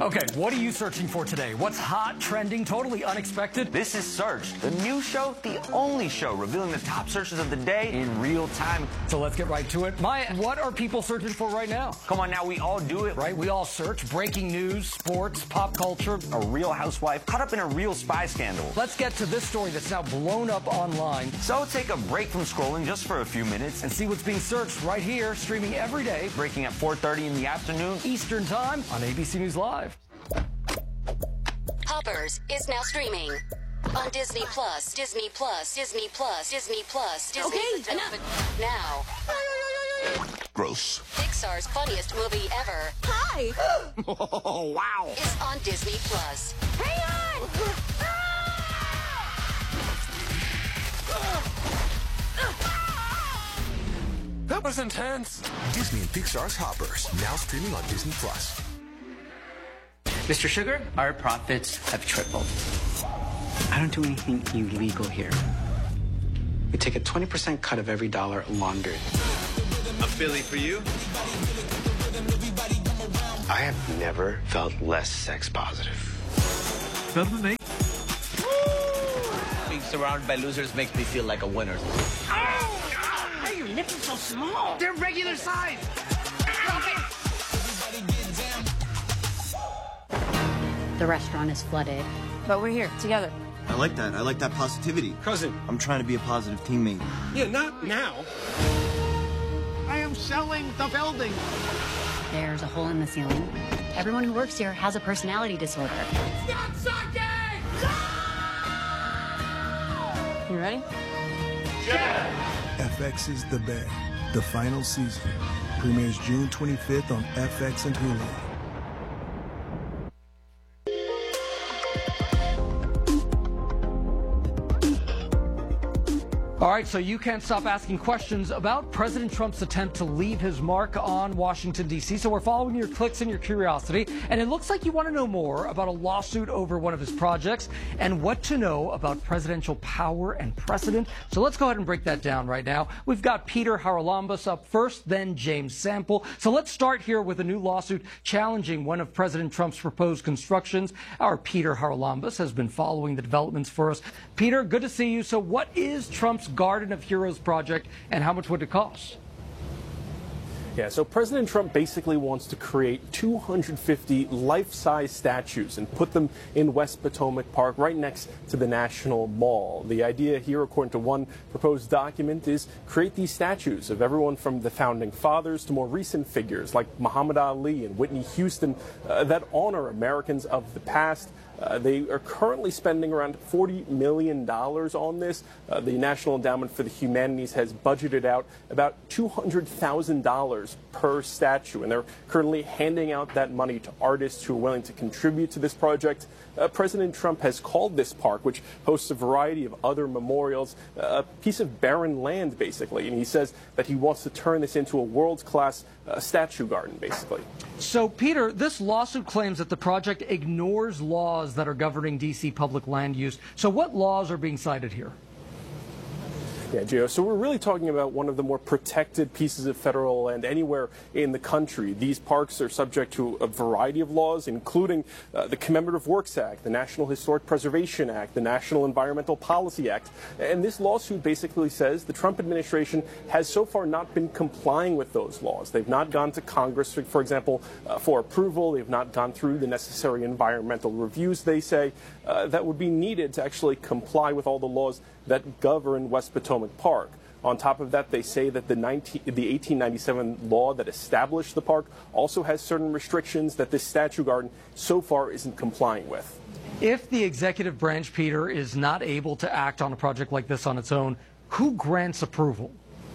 Okay, what are you searching for today? What's hot, trending, totally unexpected? This is Search, the new show, the only show revealing the top searches of the day in real time. So let's get right to it. Maya, what are people searching for right now? Come on now, we all do it. Right, we all search breaking news, sports, pop culture. A real housewife caught up in a real spy scandal. Let's get to this story that's now blown up online. So take a break from scrolling just for a few minutes and see what's being searched right here, streaming every day, breaking at four thirty in the afternoon Eastern Time on A B C News Live. Hoppers is now streaming on Disney Plus, Disney Plus, Disney Plus, Disney Plus, Disney Okay, enough. Now. Gross. Pixar's funniest movie ever. Hi. Oh, wow. Is on Disney Plus. Hang on. That was intense. Disney and Pixar's Hoppers, now streaming on Disney Plus. Mister Sugar, our profits have tripled. I don't do anything illegal here. We take a twenty percent cut of every dollar laundered. A Philly for you? I have never felt less sex positive. Better than me. Being surrounded by losers makes me feel like a winner. Oh! Why are your nipples so small? They're regular size. The restaurant is flooded, but we're here together. I like that. I like that positivity. Cousin. I'm trying to be a positive teammate. Yeah, not now. I am selling the building. There's a hole in the ceiling. Everyone who works here has a personality disorder. Stop sucking! You ready? Yeah! F X's The Bay, the final season, premieres June twenty-fifth on F X and Hulu. All right, so you can't stop asking questions about President Trump's attempt to leave his mark on Washington, D C. So we're following your clicks and your curiosity. And it looks like you want to know more about a lawsuit over one of his projects and what to know about presidential power and precedent. So let's go ahead and break that down right now. We've got Peter Haralambous up first, then James Sample. So let's start here with a new lawsuit challenging one of President Trump's proposed constructions. Our Peter Haralambous has been following the developments for us. Peter, good to see you. So what is Trump's Garden of Heroes project, and how much would it cost? Yeah, so President Trump basically wants to create two hundred fifty life-size statues and put them in West Potomac Park right next to the National Mall. The idea here, according to one proposed document, is create these statues of everyone from the founding fathers to more recent figures like Muhammad Ali and Whitney Houston uh, that honor Americans of the past. Uh, they are currently spending around forty million dollars on this. Uh, the National Endowment for the Humanities has budgeted out about two hundred thousand dollars per statue, and they're currently handing out that money to artists who are willing to contribute to this project. Uh, President Trump has called this park, which hosts a variety of other memorials, uh, a piece of barren land, basically, and he says that he wants to turn this into a world-class uh, statue garden, basically. So, Peter, this lawsuit claims that the project ignores laws that are governing D C public land use. So what laws are being cited here? Yeah, Gio. So we're really talking about one of the more protected pieces of federal land anywhere in the country. These parks are subject to a variety of laws, including uh, the Commemorative Works Act, the National Historic Preservation Act, the National Environmental Policy Act. And this lawsuit basically says the Trump administration has so far not been complying with those laws. They've not gone to Congress, for, for example, uh, for approval. They've not gone through the necessary environmental reviews, they say, uh, that would be needed to actually comply with all the laws that govern West Potomac Park. On top of that, they say that the, nineteen, the eighteen ninety-seven law that established the park also has certain restrictions that this statue garden so far isn't complying with. If the executive branch, Peter, is not able to act on a project like this on its own, who grants approval?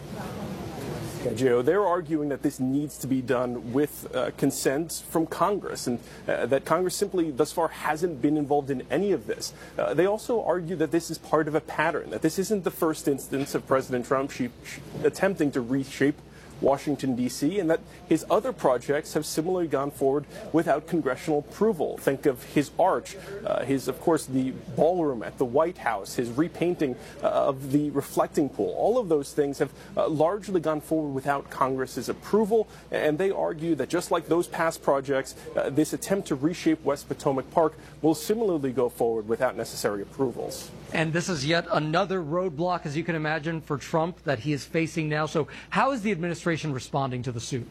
Yeah, Gio, they're arguing that this needs to be done with uh, consent from Congress, and uh, that Congress simply thus far hasn't been involved in any of this. Uh, they also argue that this is part of a pattern, that this isn't the first instance of President Trump she, she, attempting to reshape Washington, D C, and that his other projects have similarly gone forward without congressional approval. Think of his arch, uh, his, of course, the ballroom at the White House, his repainting uh, of the reflecting pool. All of those things have uh, largely gone forward without Congress's approval, and they argue that just like those past projects, uh, this attempt to reshape West Potomac Park will similarly go forward without necessary approvals. And this is yet another roadblock, as you can imagine, for Trump that he is facing now. So how is the administration responding to the suit?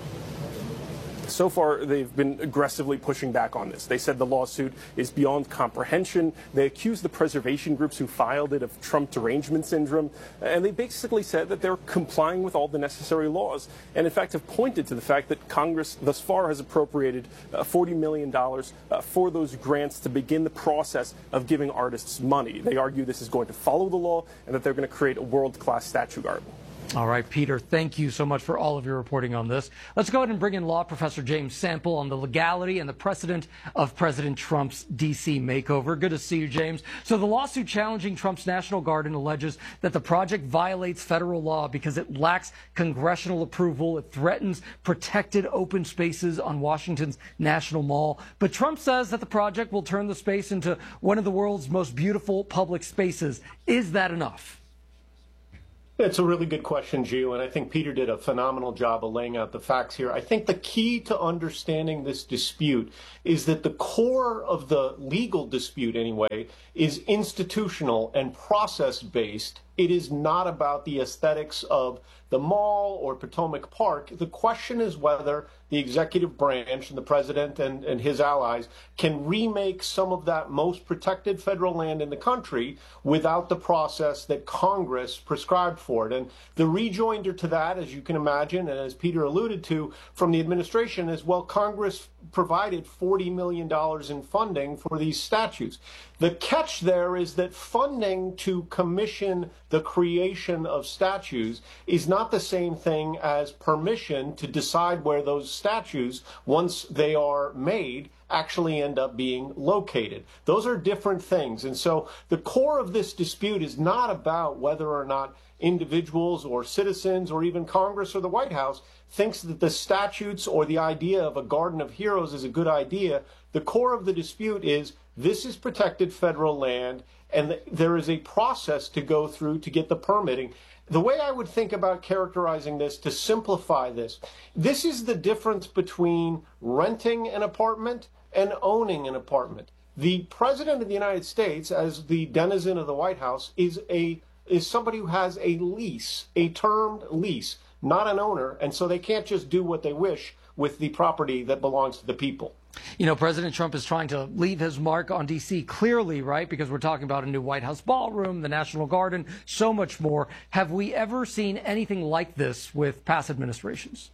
So far, they've been aggressively pushing back on this. They said the lawsuit is beyond comprehension. They accused the preservation groups who filed it of Trump derangement syndrome. And they basically said that they're complying with all the necessary laws. And in fact, have pointed to the fact that Congress thus far has appropriated uh, forty million dollars uh, for those grants to begin the process of giving artists money. They argue this is going to follow the law and that they're going to create a world-class statue garden. All right, Peter, thank you so much for all of your reporting on this. Let's go ahead and bring in law professor James Sample on the legality and the precedent of President Trump's D C makeover. Good to see you, James. So the lawsuit challenging Trump's National Garden alleges that the project violates federal law because it lacks congressional approval. It threatens protected open spaces on Washington's National Mall. But Trump says that the project will turn the space into one of the world's most beautiful public spaces. Is that enough? It's a really good question, Gio, and I think Peter did a phenomenal job of laying out the facts here. I think the key to understanding this dispute is that the core of the legal dispute, anyway, is institutional and process-based. It is not about the aesthetics of the mall or Potomac Park. The question is whether the executive branch and the president and, and his allies can remake some of that most protected federal land in the country without the process that Congress prescribed for it. And the rejoinder to that, as you can imagine, and as Peter alluded to from the administration, is, well, Congress provided forty million dollars in funding for these statues. The catch there is that funding to commission the creation of statues is not the same thing as permission to decide where those statues, once they are made, actually end up being located. Those are different things. And so the core of this dispute is not about whether or not individuals or citizens or even Congress or the White House thinks that the statutes or the idea of a Garden of Heroes is a good idea. The core of the dispute is this is protected federal land, and there is a process to go through to get the permitting. The way I would think about characterizing this, to simplify this, this is the difference between renting an apartment and owning an apartment. The President of the United States, as the denizen of the White House, is a is somebody who has a lease, a termed lease, not an owner, and so they can't just do what they wish with the property that belongs to the people. You know, President Trump is trying to leave his mark on D C clearly, right? Because we're talking about a new White House ballroom, the National Garden, so much more. Have we ever seen anything like this with past administrations?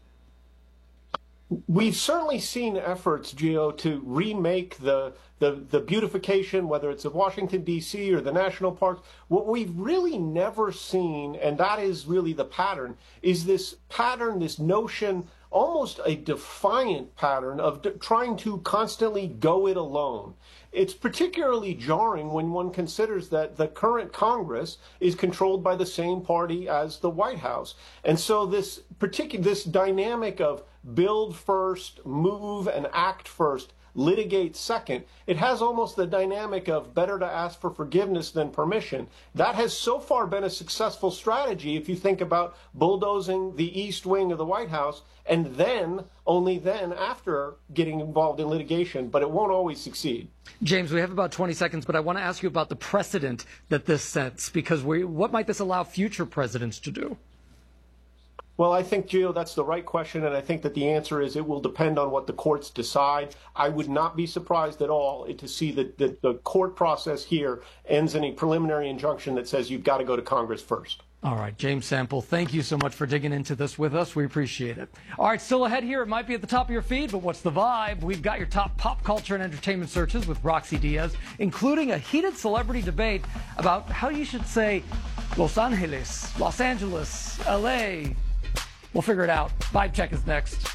We've certainly seen efforts, Gio, to remake the, the, the beautification, whether it's of Washington, D C or the national parks. What we've really never seen, and that is really the pattern, is this pattern, this notion, almost a defiant pattern of d- trying to constantly go it alone. It's particularly jarring when one considers that the current Congress is controlled by the same party as the White House. And so this particular, this dynamic of build first, move and act first, litigate second, it has almost the dynamic of better to ask for forgiveness than permission. That has so far been a successful strategy if you think about bulldozing the East Wing of the White House and then, only then, after getting involved in litigation, but it won't always succeed. James, we have about twenty seconds, but I want to ask you about the precedent that this sets, because we, what might this allow future presidents to do? Well, I think, Gio, that's the right question, and I think that the answer is it will depend on what the courts decide. I would not be surprised at all to see that the, the court process here ends in a preliminary injunction that says you've got to go to Congress first. All right, James Sample, thank you so much for digging into this with us. We appreciate it. All right, still ahead here. It might be at the top of your feed, but what's the vibe? We've got your top pop culture and entertainment searches with Roxy Diaz, including a heated celebrity debate about how you should say Los Angeles, Los Angeles, L A. We'll figure it out. Vibe check is next.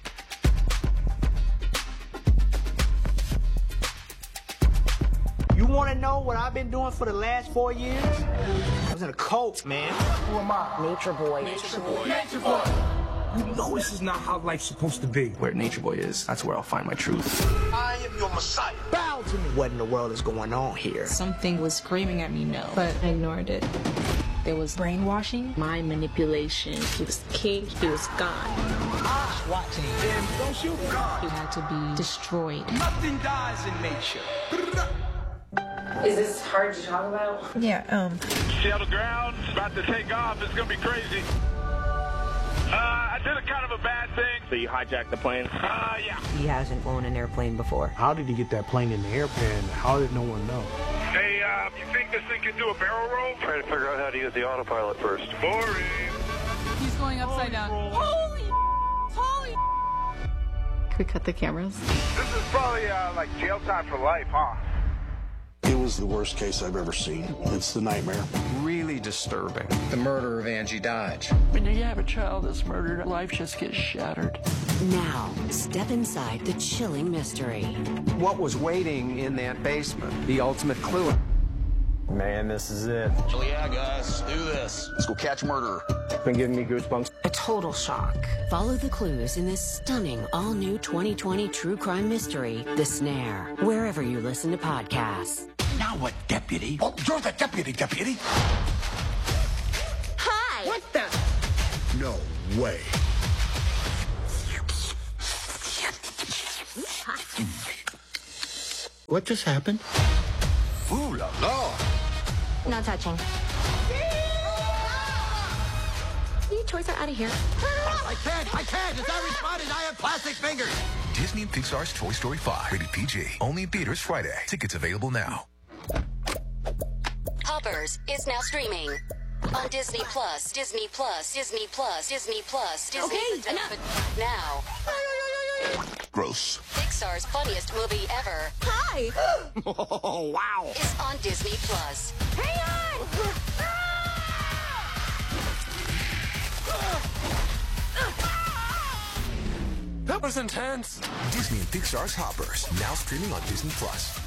You want to know what I've been doing for the last four years? I was in a cult, man. Who am I? Nature Boy. Nature Boy. Nature Boy. You know this is not how life's supposed to be. Where Nature Boy is, that's where I'll find my truth. I am your Messiah. Bow to me. What in the world is going on here? Something was screaming at me, no, but I ignored it. There was brainwashing, mind manipulation. He was king, he was God. Ah, watching. And don't shoot God. He had to be destroyed. Nothing dies in nature. Is this hard to talk about? Yeah, um. Shuttle ground, about to take off. It's going to be crazy. Uh, I did a kind of a bad thing. So you hijacked the plane? Uh, yeah. He hasn't flown an airplane before. How did he get that plane in the airplane? How did no one know? Hey, uh, you think this thing can do a barrel roll? Trying to figure out how to use the autopilot first. Boring. He's going upside down. Holy, holy. Can we cut the cameras? This is probably, uh, like jail time for life, huh? It was the worst case I've ever seen. It's the nightmare. Really disturbing. The murder of Angie Dodge. When you have a child that's murdered, life just gets shattered. Now, step inside the chilling mystery. What was waiting in that basement? The ultimate clue. Man, this is it. Oh yeah, guys, do this. Let's go catch a murderer. Been giving me goosebumps. A total shock. Follow the clues in this stunning all-new twenty twenty true crime mystery, The Snare, wherever you listen to podcasts. Now what, deputy? Oh, you're the deputy, deputy. Hi! What the? No way. What just happened? Ooh la la. No touching. You toys are out of here. I can't, I can't. As I responded, I have plastic fingers. Disney and Pixar's Toy Story five. Rated P G. Only in theaters Friday. Tickets available now. Hoppers is now streaming on Disney Plus, Disney Plus, Disney Plus, Disney Plus, Disney Okay, Plus. enough. Now, Gross. Pixar's funniest movie ever Hi! Oh, wow. is on Disney Plus. Hang on! That was intense. Disney and Pixar's Hoppers. Now streaming on Disney Plus.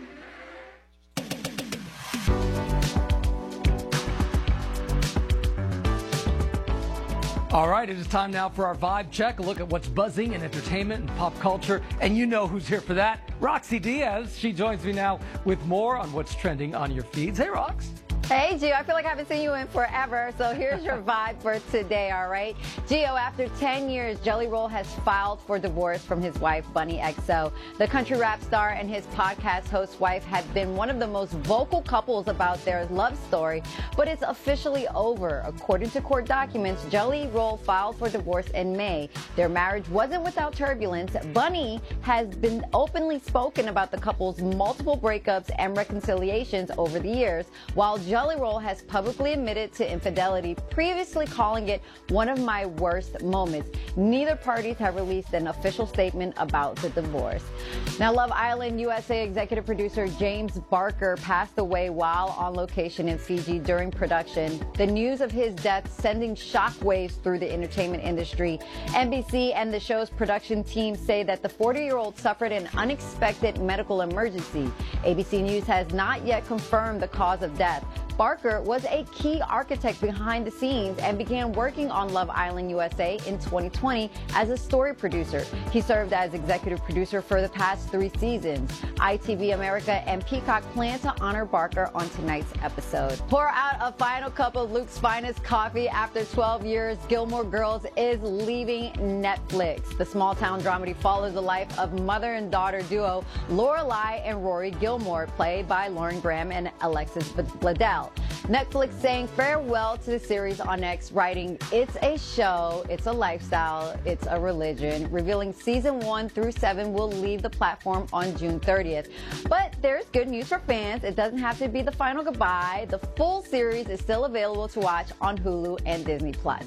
All right, it is time now for our vibe check, a look at what's buzzing in entertainment and pop culture. And you know who's here for that, Roxy Diaz. She joins me now with more on what's trending on your feeds. Hey, Rox. Hey, Gio, I feel like I haven't seen you in forever, so here's your vibe for today, all right? Gio, after ten years, Jelly Roll has filed for divorce from his wife, Bunny X O. The country rap star and his podcast host wife have been one of the most vocal couples about their love story, but it's officially over. According to court documents, Jelly Roll filed for divorce in May. Their marriage wasn't without turbulence. Bunny has been openly spoken about the couple's multiple breakups and reconciliations over the years, while Jelly Roll has publicly admitted to infidelity, previously calling it one of my worst moments. Neither parties have released an official statement about the divorce. Now, Love Island U S A executive producer James Barker passed away while on location in Fiji during production. The news of his death sending shockwaves through the entertainment industry. N B C and the show's production team say that the forty-year-old suffered an unexpected medical emergency. A B C News has not yet confirmed the cause of death. Barker was a key architect behind the scenes and began working on Love Island U S A in twenty twenty as a story producer. He served as executive producer for the past three seasons. I T V America and Peacock plan to honor Barker on tonight's episode. Pour out a final cup of Luke's finest coffee. After twelve years, Gilmore Girls is leaving Netflix. The small-town dramedy follows the life of mother and daughter duo Lorelai and Rory Gilmore, played by Lauren Graham and Alexis Bledel. Netflix saying farewell to the series on X, writing, "It's a show, it's a lifestyle, it's a religion," revealing season one through seven will leave the platform on June thirtieth. But there's good news for fans. It doesn't have to be the final goodbye. The full series is still available to watch on Hulu and Disney Plus.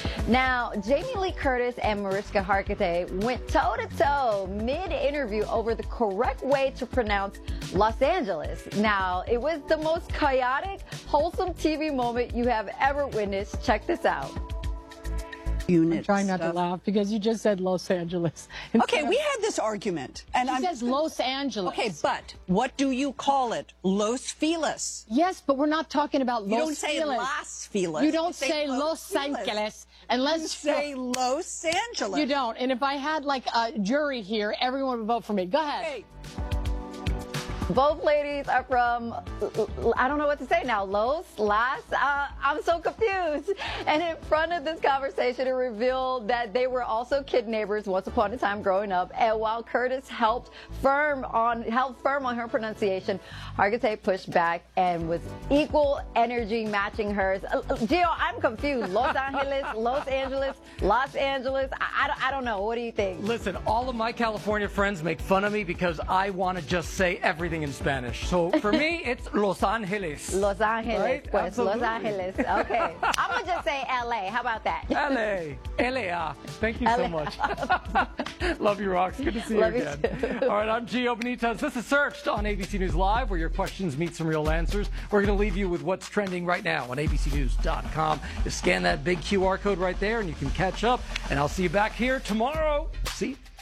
Now, Jamie Lee Curtis and Mariska Hargitay went toe-to-toe mid-interview over the correct way to pronounce Los Angeles. Now, it was the most chaotic, wholesome T V moment you have ever witnessed. Check this out. unit. I'm trying not stuff. to laugh because you just said Los Angeles. Okay, we had this argument. And She I'm, says Los Angeles. Okay, but what do you call it? Los Feliz. Yes, but we're not talking about Los You don't say Feliz. Las Feliz. You don't You say say Los Los Feliz. Angeles unless You say Los Angeles. You don't. And if I had like a jury here, everyone would vote for me. Go ahead. Hey. Both ladies are from, I don't know what to say now, Los, Las, uh, I'm so confused. And in front of this conversation, it revealed that they were also kid neighbors once upon a time growing up. And while Curtis helped firm on, held firm on her pronunciation, Hargitay pushed back and with equal energy matching hers. Uh, Gio, I'm confused. Los Angeles, Los Angeles, Los Angeles. I, I, don't- I don't know. What do you think? Listen, all of my California friends make fun of me because I want to just say everything in Spanish. So for me, it's Los Angeles. Los Angeles, Right? pues, Los Absolutely. Angeles. Okay. I'm going to just say L A. How about that? L A. L A. Thank you so L A. much. Love you, Rox. Good to see Love you you again. too. All right, I'm Gio Benitez. This is Searched on A B C News Live, where your questions meet some real answers. We're going to leave you with what's trending right now on A B C News dot com. Just scan that big Q R code right there, and you can catch up. And I'll see you back here tomorrow. See you.